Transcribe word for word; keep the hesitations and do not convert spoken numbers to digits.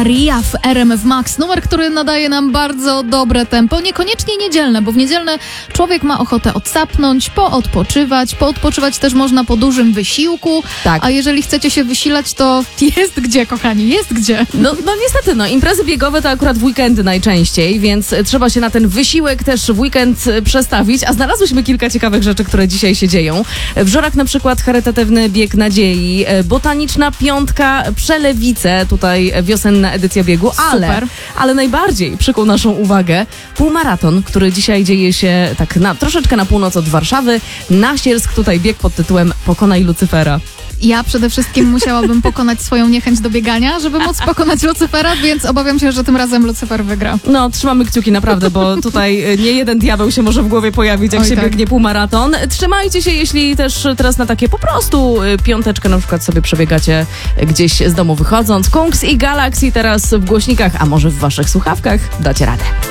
Ria w R M F Max, numer, który nadaje nam bardzo dobre tempo, niekoniecznie niedzielne, bo w niedzielne człowiek ma ochotę odsapnąć, poodpoczywać, poodpoczywać też można po dużym wysiłku, Tak. a jeżeli chcecie się wysilać, to jest gdzie, kochani, jest gdzie. No, no niestety, no imprezy biegowe to akurat w weekendy najczęściej, więc trzeba się na ten wysiłek też w weekend przestawić, a znalazłyśmy kilka ciekawych rzeczy, które dzisiaj się dzieją. W Żorach na przykład charytatywny bieg nadziei, botaniczna piątka, Przelewice, tutaj wiosenna edycja biegu, ale, Super. ale najbardziej przykuł naszą uwagę półmaraton, który dzisiaj dzieje się tak na, troszeczkę na północ od Warszawy. Nasielsk, tutaj bieg pod tytułem Pokonaj Lucyfera. Ja przede wszystkim musiałabym pokonać swoją niechęć do biegania, żeby móc pokonać Lucyfera, więc obawiam się, że tym razem Lucyfer wygra. No, trzymamy kciuki naprawdę, bo tutaj nie jeden diabeł się może w głowie pojawić, jak Oj, się tak. biegnie półmaraton. Trzymajcie się, jeśli też teraz na takie po prostu y, piąteczkę na przykład sobie przebiegacie gdzieś z domu wychodząc. Kungs i Galaxy teraz w głośnikach, a może w waszych słuchawkach. Dacie radę.